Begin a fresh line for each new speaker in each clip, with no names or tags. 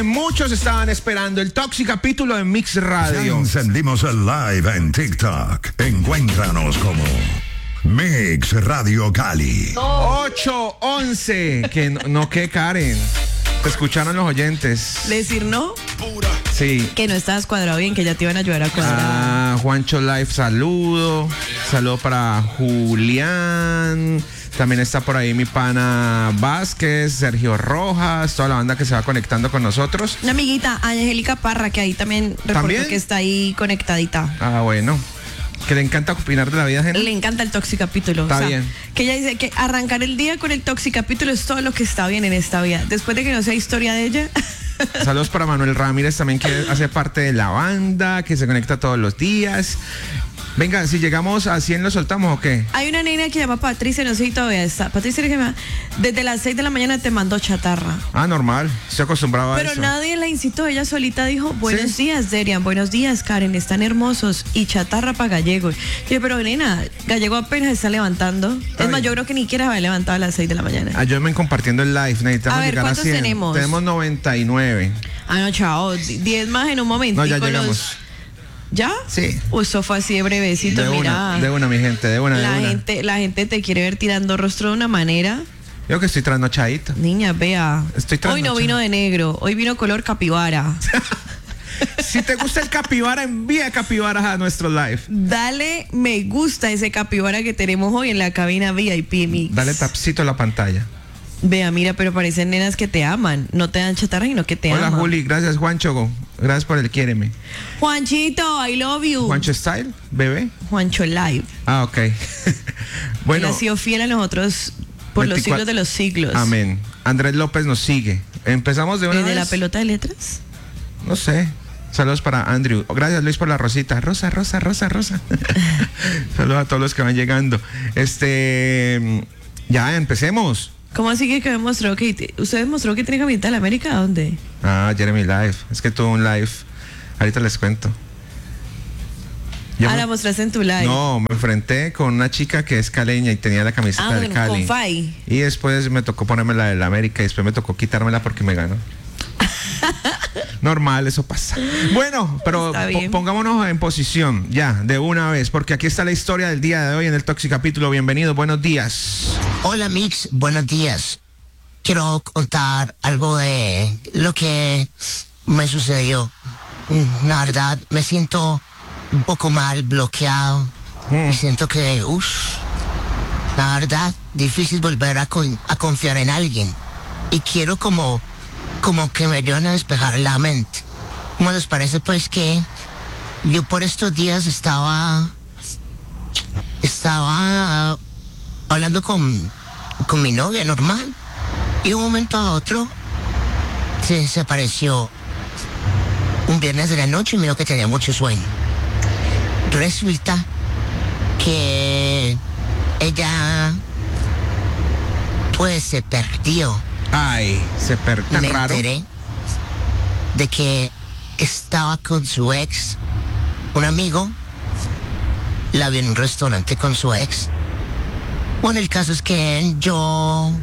Muchos estaban esperando el Toxic capítulo de Mix Radio.
Encendimos el live en TikTok. Encuéntranos como Mix Radio Cali.
8:11. Que Karen. Te escucharon los oyentes.
Decir no.
Sí.
Que no estabas cuadrado bien, que ya te iban a ayudar a cuadrar.
Juancho Live, saludo. Saludo para Julián. También está por ahí mi pana Vázquez, Sergio Rojas, toda la banda que se va conectando con nosotros.
Una amiguita, Angélica Parra, que ahí también reportó que está ahí conectadita.
Bueno. Que le encanta opinar de la vida, gente.
Le encanta el Toxic capítulo.
Está bien.
Que ella dice que arrancar el día con el Toxic capítulo es todo lo que está bien en esta vida. Después de que no sea historia de ella.
Saludos para Manuel Ramírez también, que hace parte de la banda, que se conecta todos los días. Venga, si llegamos a 100, ¿lo soltamos o qué?
Hay una nena que se llama Patricia, no sé si todavía está. Patricia, desde las 6 de la mañana te mandó chatarra.
Normal, estoy acostumbrado a eso.
Pero nadie la incitó, ella solita dijo, buenos días, Derian, buenos días, Karen, están hermosos, y chatarra para Gallego. Yo, pero nena, Gallego apenas se está levantando. Es más, yo creo que ni siquiera había levantado a las 6 de la mañana.
Ayúdenme compartiendo el live, necesitamos
a ver,
llegar a 100.
tenemos?
Tenemos 99.
No, chao, 10 más en un momento.
No, ya llegamos.
¿Ya?
Sí.
Eso fue así de brevecito, mira.
De una, mi gente, de una.
La gente te quiere ver tirando rostro de una manera.
Yo que estoy trasnochadito.
Niña, vea. Hoy no vino de negro, hoy vino color capibara.
Si te gusta el capibara, envía capibaras a nuestro live.
Dale me gusta a ese capibara que tenemos hoy en la cabina VIP Mix.
Dale tapcito a la pantalla.
Vea, mira, pero parecen nenas que te aman. No te dan chatarra, sino que te aman.
Hola, Juli. Gracias, Juancho. Gracias por el quiéreme.
Juanchito, I love you.
Juancho Style, bebé.
Juancho Live.
Ok. Bueno.
Él ha sido fiel a nosotros por 24, los siglos de los siglos.
Amén. Andrés López nos sigue. Empezamos de una vez.
¿Desde la pelota de letras?
No sé. Saludos para Andrew. Gracias, Luis, por la rosita. Rosa. Saludos a todos los que van llegando. Ya, empecemos.
¿Cómo así que demostró que usted demostró que tiene camiseta de la América? ¿Dónde?
Jeremy Live. Es que tuvo un live. Ahorita les cuento.
La mostraste en tu live.
No, me enfrenté con una chica que es caleña y tenía la camiseta del Cali.
Con Fai.
Y después me tocó ponerme la de la América y después me tocó quitármela porque me ganó. Normal, eso pasa. Bueno, pero pongámonos en posición ya, de una vez, porque aquí está la historia del día de hoy en el Toxic capítulo. Bienvenido, buenos días.
Hola, Mix, buenos días. Quiero contar algo de lo que me sucedió. La verdad, me siento un poco mal, bloqueado. Me siento que, la verdad, difícil volver a confiar en alguien. Y quiero como que me ayuden a despejar la mente. ¿Cómo les parece, pues, que yo por estos días estaba hablando con mi novia normal, y de un momento a otro se apareció un viernes de la noche y miró que tenía mucho sueño. Resulta que ella pues se perdió.
Tan raro.
Me enteré de que estaba con su ex, un amigo. La vi en un restaurante con su ex. Bueno, el caso es que yo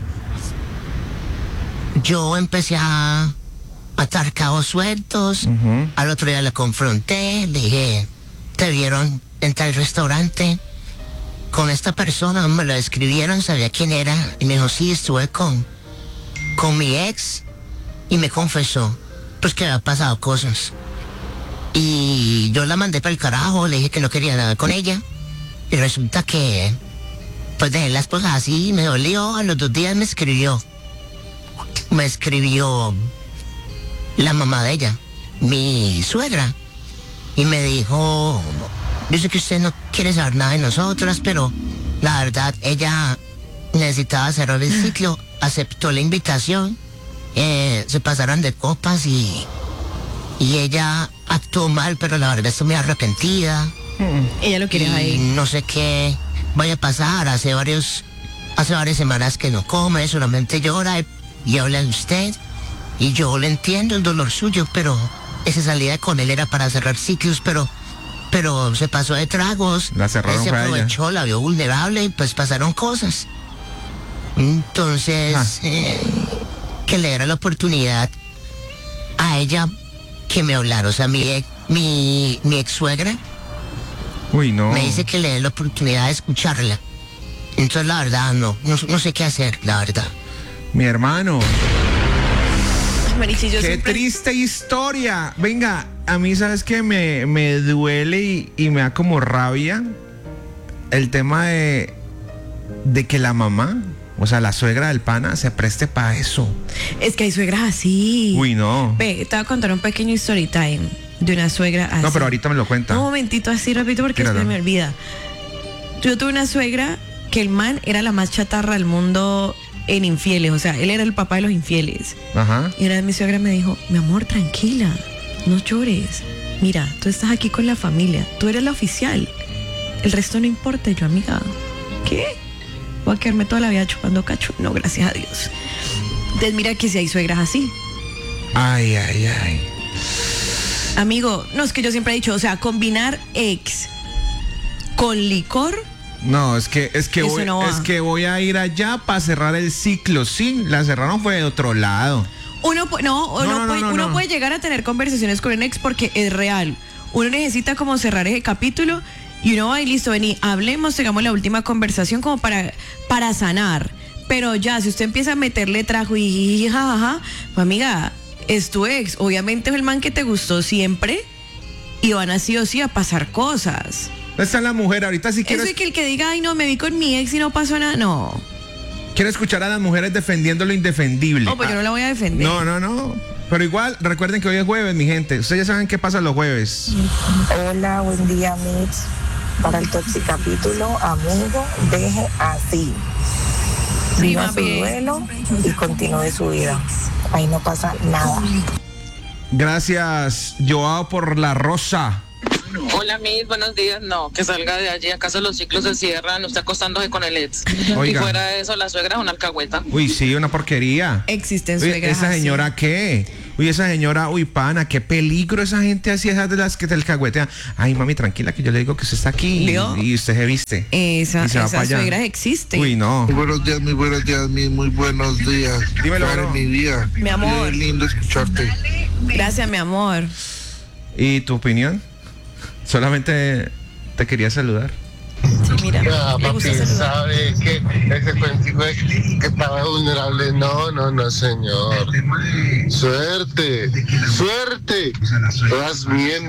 empecé a atar cabos sueltos. Al otro día la confronté, le dije, ¿te vieron entrar al restaurante con esta persona? Me lo describieron, sabía quién era. Y me dijo, sí, estuve con mi ex. Y me confesó pues que había pasado cosas. Y yo la mandé para el carajo, le dije que no quería nada con ella. Y resulta que pues dejé las cosas así, me dolió. A los 2 días me escribió la mamá de ella, mi suegra, y me dijo, yo sé que usted no quiere saber nada de nosotras, pero la verdad ella necesitaba cerrar el ciclo. Aceptó la invitación, se pasaron de copas y ella actuó mal, pero la verdad estoy muy arrepentida.
Ella lo quiere ahí.
No sé qué vaya a pasar. Hace varias semanas que no come, solamente llora y habla de usted. Y yo le entiendo el dolor suyo, pero esa salida con él era para cerrar ciclos, pero se pasó de tragos.
La cerraron.
Él se aprovechó, la vio vulnerable y pues pasaron cosas. Entonces, que le diera la oportunidad a ella que me hablara. O sea, mi ex suegra
Uy, no.
me dice que le dé la oportunidad de escucharla. Entonces, la verdad, no sé qué hacer, la verdad.
Mi hermano.
Marichi, yo
Qué
siempre...
triste historia. Venga, a mí, ¿sabes qué? Me duele y me da como rabia el tema de que la mamá, o sea, la suegra del pana, se preste para eso.
Es que hay suegras así.
Uy, no.
Ve, te voy a contar un pequeño story time de una suegra así.
No, pero ahorita me lo cuenta.
Un momentito así, repito, porque
Tíralo.
se me olvida. Yo tuve una suegra que el man era la más chatarra del mundo en infieles. O sea, él era el papá de los infieles.
Ajá.
Y una vez mi suegra me dijo, mi amor, tranquila, no llores. Mira, tú estás aquí con la familia, tú eres la oficial. El resto no importa. Y yo, amiga, ¿qué? Voy a quedarme toda la vida chupando cacho. No, gracias a Dios. Entonces mira que si hay suegras así.
Ay, ay, ay.
Amigo, no, es que yo siempre he dicho, o sea, combinar ex con licor,
No, es que
Eso
voy,
no va.
es que voy a ir allá para cerrar el ciclo. Sí, la cerraron fue de otro lado.
uno
No.
puede llegar a tener conversaciones con un ex porque es real. Uno necesita como cerrar ese capítulo y uno va y listo, vení, hablemos, tengamos la última conversación como para sanar. Pero ya, si usted empieza a meterle trajo y jajaja, pues amiga, es tu ex. Obviamente es el man que te gustó siempre y van así o sí a pasar cosas.
¿Dónde está la mujer? Ahorita si quiero,
Eso y que el que diga, ay no, me vi con mi ex y no pasó nada, no.
quiero escuchar a las mujeres defendiendo lo indefendible.
No, pues yo no la voy a defender.
No. Pero igual, recuerden que hoy es jueves, mi gente. Ustedes ya saben qué pasa los jueves.
Hola, buen día, Mix. Para el toxicapítulo, amigo, deje así. Viva su
papi.
duelo y continúe su vida. Ahí no pasa nada.
Gracias, Joao, por la rosa.
Hola, Miss, buenos días. No, que salga de allí. ¿Acaso los ciclos se cierran? Usted acostándose con el ex.
Oiga.
Y fuera de eso, la suegra es una alcahueta.
Uy, sí, una porquería.
Existen
Uy,
suegras
¿esa
así.
señora qué? Uy, esa señora, uy, pana, qué peligro esa gente así, esas de las que te alcahuetean. Ay, mami, tranquila, que yo le digo que usted está aquí
¿Vio?
y usted se viste.
Esas
Y se va pa' allá.
suegras existen.
Uy, no.
Muy buenos días, muy buenos días.
Dímelo,
Karen,
bro.
mi vida.
Mi amor.
Qué lindo escucharte.
Gracias, mi amor.
¿Y tu opinión? Solamente te quería saludar.
Sí, mira, me gusta saludar.
¿sabe que ese cuentico es que estaba vulnerable? No, señor. Suerte. Vas bien.